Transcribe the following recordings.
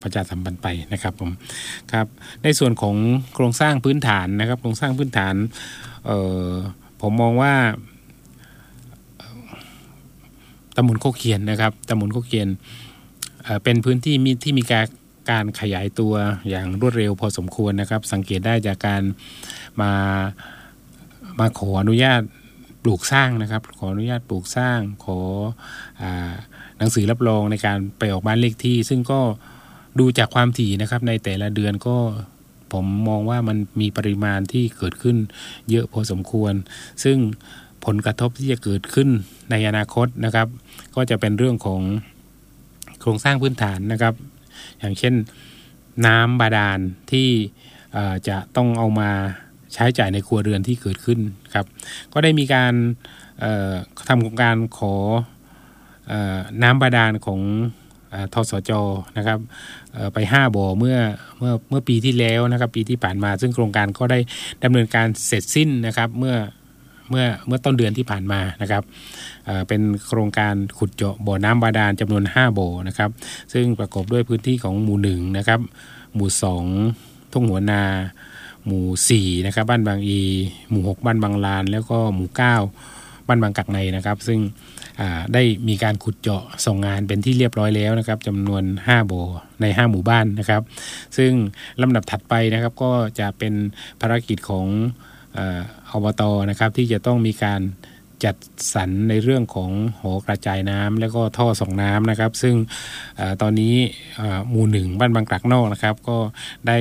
ประชาสัมพันธ์ไปนะครับผมครับในส่วนของโครงสร้างพื้นฐานนะครับโครงสร้างพื้นฐานผมมองว่าตำบลโคกเคียนนะครับตำบลโคกเคียนเป็นพื้นที่ที่มีการขยายตัวอย่างรวดเร็วพอสมควรนะครับสังเกตได้จากการมาขออนุญาตปลูกสร้างนะครับขออนุญาตปลูกสร้างขอหนังสือรับรองในการไปออกบ้านเลขที่ซึ่งก็ดูจากความถี่นะครับในแต่ละเดือนก็ผมมองว่ามันมีปริมาณที่เกิดขึ้นเยอะพอสมควรซึ่งผลกระทบที่จะเกิดขึ้นในอนาคตนะครับก็จะเป็นเรื่องของโครงสร้างพื้นฐานนะครับอย่างเช่นน้ำบาดาลที่จะต้องเอามาใช้จ่ายในครัวเรือนที่เกิดขึ้นครับก็ได้มีการทำโครงการขอน้ำบาดาลของทสจนะครับไป5บ่อเมื่อปีที่แล้วนะครับปีที่ผ่านมาซึ่งโครงการก็ได้ดำเนินการเสร็จสิ้นนะครับเมื่อต้นเดือนที่ผ่านมานะครับเป็นโครงการขุดเจาะบ่อน้ำบาดาลจำนวน5บ่อนะครับซึ่งประกอบด้วยพื้นที่ของหมู่1นะครับหมู่2ทุ่งหัวนาหมู่4นะครับบ้านบางอีหมู่6บ้านบางลานแล้วก็หมู่9บ้านบางกักในนะครับซึ่งได้มีการขุดเจาะส่งงานเป็นที่เรียบร้อยแล้วนะครับจำนวน5บ่อใน5หมู่บ้านนะครับซึ่งลำดับถัดไปนะครับก็จะเป็นภารกิจของอบต.นะครับที่จะต้องมีการจัดสรรในเรื่องของหอกระจายน้ำแล้วก็ท่อส่งน้ำนะครับซึ่งตอนนี้หมู่1บ้านบางกลักนอกนะครับก็ได้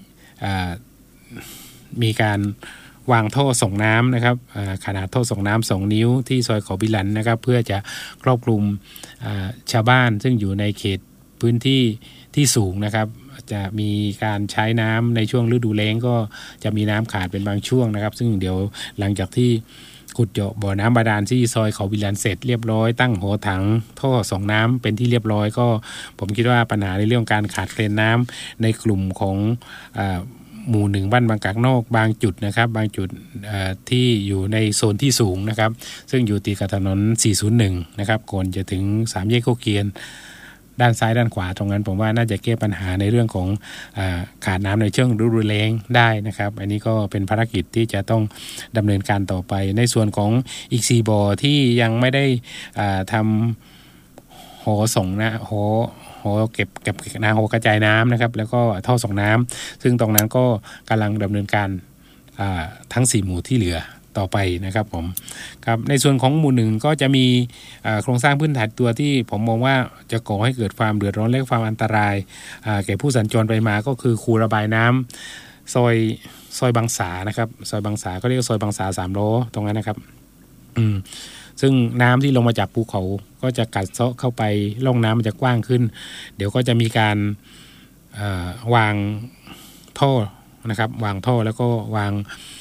มีการวางท่อส่งน้ำนะครับขนาดท่อส่งน้ำ2นิ้วที่ซอยเขาบิลันนะครับเพื่อจะครอบคลุมชาวบ้านซึ่งอยู่ในเขตพื้นที่ที่สูงนะครับจะมีการใช้น้ำในช่วงฤดูแล้งก็จะมีน้ำขาดเป็นบางช่วงนะครับซึ่งเดี๋ยวหลังจากที่ขุดเจาะบ่อน้ำบาดาลที่ซอยเขาบิลันเสร็จเรียบร้อยตั้งหัวถังท่อส่งน้ำเป็นที่เรียบร้อยก็ผมคิดว่าปัญหาในเรื่องการขาดแคลนน้ำในกลุ่มของหมู่1บ้านบางกากนอกบางจุดนะครับบางจุดที่อยู่ในโซนที่สูงนะครับซึ่งอยู่ติดกับถนน401นะครับก่อนจะถึง3แยกโคกเคียนด้านซ้ายด้านขวาตรงนั้นผมว่าน่าจะแก้ปัญหาในเรื่องของขาดน้ำในช่วงฤดูแล้งได้นะครับอันนี้ก็เป็นภารกิจที่จะต้องดำเนินการต่อไปในส่วนของอีก4บ่อที่ยังไม่ได้ทำหอส่งนะหอเก็บน้ำหอกระจายน้ำนะครับแล้วก็ท่อส่งน้ำซึ่งตรงนั้นก็กำลังดำเนินการทั้ง4หมู่ที่เหลือต่อไปนะครับผมครับในส่วนของหมู่1ก็จะมีโครงสร้างพื้นฐานตัวที่ผมมองว่าจะก่อให้เกิดความเดือดร้อนและความอันตรายแก่ผู้สัญจรไปมาก็คือคูระบายน้ำซอยบางสานะครับซอยบางสาก็เรียกซอยบางสา3ล้อตรงนั้นนะครับซึ่งน้ำที่ลงมาจากภูเขาก็จะกัดเซาะเข้าไปร่องน้ำมันจะกว้างขึ้นเดี๋ยวก็จะมีการวางท่อนะครับวางท่อแล้วก็วาง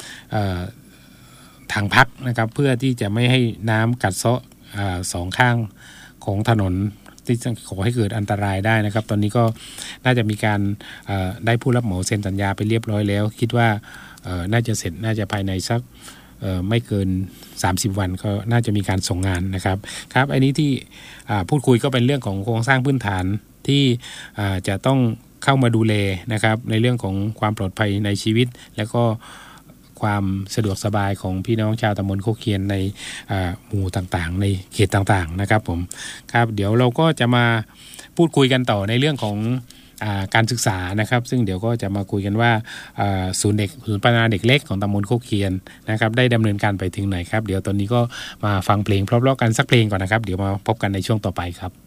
ถังพักนะครับเพื่อที่จะไม่ให้น้ำกัดเซาะสองข้างของถนนที่จะขอให้เกิดอันตรายได้นะครับตอนนี้ก็น่าจะมีการได้ผู้รับเหมาเซ็นสัญญาไปเรียบร้อยแล้วคิดว่าน่าจะเสร็จน่าจะภายในสักไม่เกิน30วันก็น่าจะมีการส่งงานนะครับครับอันนี้ที่พูดคุยก็เป็นเรื่องของโครงสร้างพื้นฐานที่จะต้องเข้ามาดูแลนะครับในเรื่องของความปลอดภัยในชีวิตแล้วก็ความสะดวกสบายของพี่น้องชาวตำบลโคกเคียนในหมู่ต่างๆในเขตต่างๆนะครับผมครับเดี๋ยวเราก็จะมาพูดคุยกันต่อในเรื่องของการศึกษานะครับซึ่งเดี๋ยวก็จะมาคุยกันว่าศูนย์พัฒนาเด็กเล็กของตำบลโคกเคียนนะครับได้ดำเนินการไปถึงไหนครับเดี๋ยวตอนนี้ก็มาฟังเพลงเพราะๆกันสักเพลงก่อนนะครับเดี๋ยวมาพบกันในช่วงต่อไปครับ